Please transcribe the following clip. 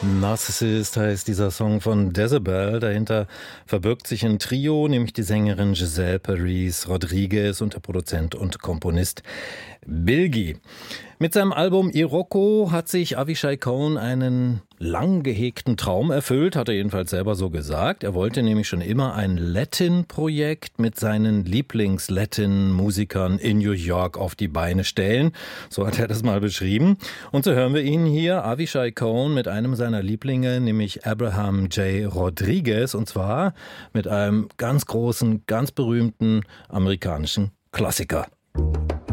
Narcissist heißt dieser Song von Decibel. Dahinter verbirgt sich ein Trio, nämlich die Sängerin Giselle Paris Rodriguez und der Produzent und Komponist Bilgi. Mit seinem Album Iroko hat sich Avishai Cohen einen lang gehegten Traum erfüllt, hat er jedenfalls selber so gesagt. Er wollte nämlich schon immer ein Latin-Projekt mit seinen Lieblings-Latin-Musikern in New York auf die Beine stellen. So hat er das mal beschrieben. Und so hören wir ihn hier, Avishai Cohen, mit einem seiner Lieblinge, nämlich Abraham J. Rodriguez, und zwar mit einem ganz großen, ganz berühmten amerikanischen Klassiker.